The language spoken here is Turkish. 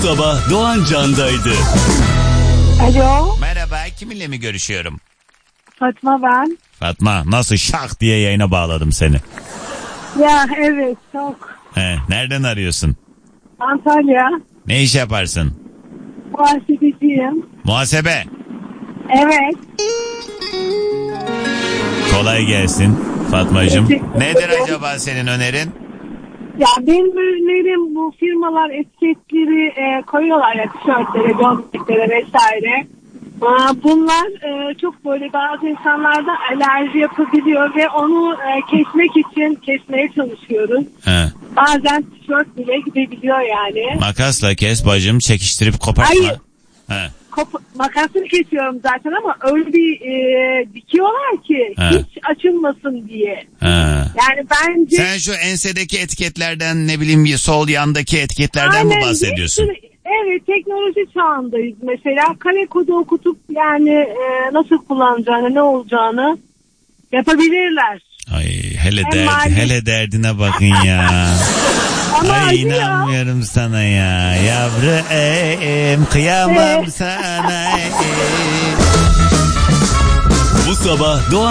sabah Doğan Can'daydı. Alo. Merhaba, kiminle mi görüşüyorum? Fatma ben. Fatma, nasıl şak diye yayına bağladım seni. Ya evet çok. Nereden arıyorsun? Antalya. Ne iş yaparsın? Muhasebeciyim. Muhasebe. Evet. Kolay gelsin Fatmacığım. Teşekkür Nedir ederim. acaba senin önerin? Ya benim ürünlerim bu firmalar etiketleri koyuyorlar ya tişörtlere, gömleklere vesaire. Bunlar çok böyle bazı insanlarda alerji yapabiliyor ve onu kesmeye çalışıyoruz. He. Bazen tişört bile gidebiliyor yani. Makasla kes bacım, çekiştirip kopartma. Hayır. He. Makasını kesiyorum zaten ama öyle bir dikiyorlar ki hiç açılmasın diye. He. Yani bence... Sen şu ensedeki etiketlerden, ne bileyim sol yandaki etiketlerden mi bahsediyorsun? Evet, teknoloji çağındayız mesela. Kare kodu okutup yani nasıl kullanacağını, ne olacağını yapabilirler. Ay hele derdine bakın ya. Ama ay acı inanmıyorum ya. sana ya. Yavrum kıyamam sana. Bu sabah Doğan